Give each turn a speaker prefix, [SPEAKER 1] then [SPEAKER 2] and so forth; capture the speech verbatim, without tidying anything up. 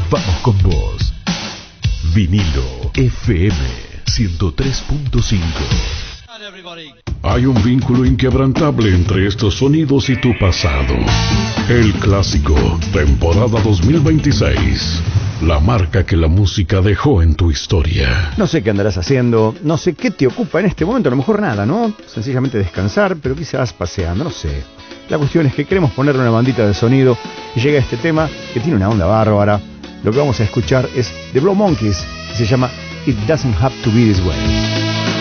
[SPEAKER 1] Vamos con vos. Vinilo F M ciento tres punto cinco. Hay un vínculo inquebrantable entre estos sonidos y tu pasado. El clásico, temporada dos mil veintiséis. La marca que la música dejó en tu historia.
[SPEAKER 2] No sé qué andarás haciendo, no sé qué te ocupa en este momento, a lo mejor nada, ¿no? Sencillamente descansar, pero quizás paseando, no sé. La cuestión es que queremos ponerle una bandita de sonido y llega este tema que tiene una onda bárbara. Lo que vamos a escuchar es The Blow Monkeys y se llama It Doesn't Have to Be This Way.